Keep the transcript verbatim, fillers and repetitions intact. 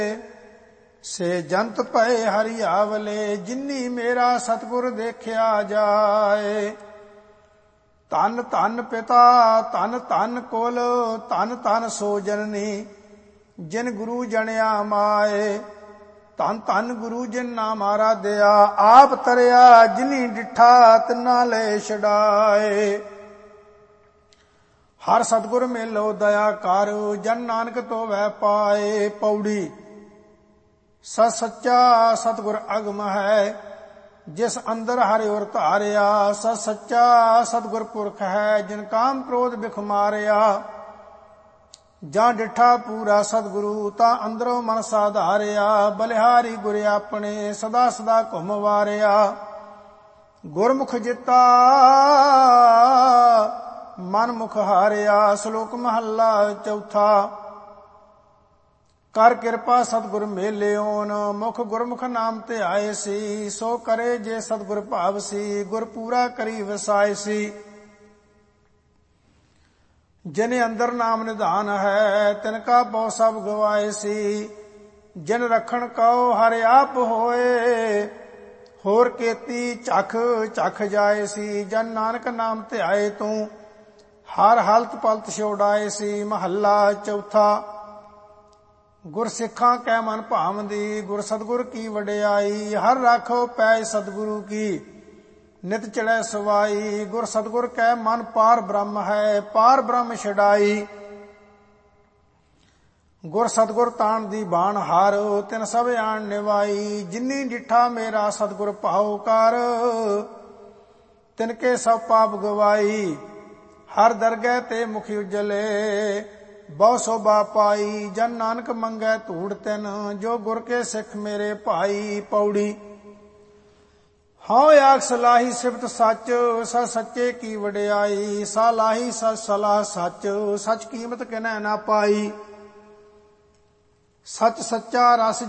ਸੇ ਜੰਤ ਭਏ ਹਰਿਆਵਲੇ, ਜਿਨੀ ਮੇਰਾ ਸਤਿਗੁਰ ਦੇਖਿਆ ਜਾਏ। ਧੰਨ ਧੰਨ ਪਿਤਾ ਧੰਨ ਧੰਨ ਕੁਲ, ਧੰਨ ਧੰਨ ਸੋ ਜਨਨੀ, ਜਿਨ ਗੁਰੂ ਜਣਿਆ ਮਾਏ। ਧੰਨ ਧੰਨ ਗੁਰੂ ਜਿਨ ਨਾਮ ਆਰਾਧਿਆ, ਆਪ ਤਰਿਆ ਜਿਨੀ ਡਿਠਾ ਤਿਨਾ ਲੈ ਛਡਾਏ। ਹਰ ਸਤਿਗੁਰ ਮੇਲੋ ਦਇਆ ਕਰ, ਜਨ ਨਾਨਕ ਤੋ ਵੈ ਪਾਏ। ਪੌੜੀ। ਸਤ ਸੱਚਾ ਸਤਿਗੁਰ ਅਗਮ ਹੈ, ਜਿਸ ਅੰਦਰ ਹਰਿ ਔਰ ਧਾਰਿਆ। ਸਤ ਸੱਚਾ ਸਤਿਗੁਰ ਪੁਰਖ ਹੈ, ਜਿਨ ਕਾਮ ਕ੍ਰੋਧ ਬਿਖ ਮਾਰਿਆ। ਜਾਂ ਡਿਠਾ ਪੂਰਾ ਸਤਿਗੁਰੂ, ਤਾਂ ਅੰਦਰੋਂ ਮਨ ਸਾਧਾਰਿਆ। ਬਲਿਹਾਰੀ ਗੁਰ ਆਪਣੇ, ਸਦਾ ਸਦਾ ਘੁਮ ਵਾਰਿਆ। ਗੁਰਮੁਖ ਜਿੱਤਾ ਮਨ ਮੁਖ ਹਾਰਿਆ। ਸ਼ਲੋਕ ਮਹੱਲਾ ਚੌਥਾ। ਕਰ ਕਿਰਪਾ ਸਤਿਗੁਰ ਮੇਲਿਓਨ, ਮੁਖ ਗੁਰਮੁਖ ਨਾਮ ਧਿਆਏ ਸੀ। ਸੋ ਕਰੇ ਜੇ ਸਤਿਗੁਰ ਭਾਵ ਸੀ, ਗੁਰ ਪੂਰਾ ਕਰੀ ਵਸਾਏ ਸੀ। ਜਿਨ ਅੰਦਰ ਨਾਮ ਨਿਧਾਨ ਹੈ, ਤਿਨ ਕਾ ਪਉ ਸਭ ਗਵਾਏ ਸੀ। ਜਿਨ ਰਖਣ ਕਉ ਹਰਿ ਆਪ ਹੋਏ, ਹੋਰ ਕੇਤੀ ਚਖ ਚਖ ਜਾਏ ਸੀ। ਜਨ ਨਾਨਕ ਨਾਮ ਧਿਆਏ ਤੂੰ, ਹਰ ਹਲਤ ਪਲਤ ਛੋੜਾਏ ਸੀ। ਮਹੱਲਾ ਚੌਥਾ। ਗੁਰ ਸਿੱਖਾਂ ਕੈ ਮਨ ਭਾਵੰਦੀ, ਗੁਰ ਸਤਿਗੁਰ ਕੀ ਵਡਿਆਈ। ਹਰ ਰਾਖੋ ਪੈ ਸਤਿਗੁਰੂ ਕੀ, ਨਿਤ ਚੜੈ ਸਵਾਈ। ਗੁਰ ਸਤਿਗੁਰ ਕੈ ਮਨ ਪਾਰ ਬ੍ਰਹਮ ਹੈ, ਪਾਰ ਬ੍ਰਹਮ ਛਡਾਈ। ਗੁਰ ਸਤਿਗੁਰ ਤਾਣ ਦੀ ਬਾਣ ਹਾਰ, ਤਿਨ ਸਭ ਆਣ ਨਿਵਾਈ। ਜਿਨੀ ਡਿਠਾ ਮੇਰਾ ਸਤਿਗੁਰ ਭਾਉ ਕਰ, ਤਿਨ ਕੇ ਸਭ ਪਾਪ ਗਵਾਈ। ਹਰ ਦਰਗਹਿ ਤੇ ਮੁਖ ਉਜਲੇ, ਬਹੁ ਸੋਭਾ ਪਾਈ। ਜਨ ਨਾਨਕ ਮੰਗੈ ਧੂੜ ਤਿਨ, ਜੋ ਗੁਰ ਕੇ ਸਿੱਖ ਮੇਰੇ ਭਾਈ। ਪੌੜੀ। ਹਉ ਆਖ ਸਲਾਹੀ ਸਿਫਤ ਸੱਚ, ਸਚ ਸੱਚੇ ਕੀ ਵਡਿਆਈ। ਸਲਾਹੀ ਸਚ ਸਲਾਹ ਸੱਚ, ਸਚ ਕੀਮਤ ਕਿਨੈ ਨਾ ਪਾਈ। ਸਚ ਸੱਚਾ ਰਸ